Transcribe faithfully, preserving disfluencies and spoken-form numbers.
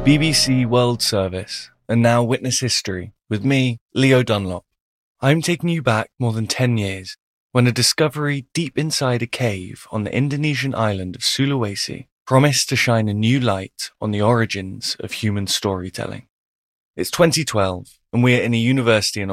B B C World Service, and now Witness History, with me, Leo Dunlop. I'm taking you back more than ten years, when a discovery deep inside a cave on the Indonesian island of Sulawesi promised to shine a new light on the origins of human storytelling. It's twenty twelve, and we're in a university in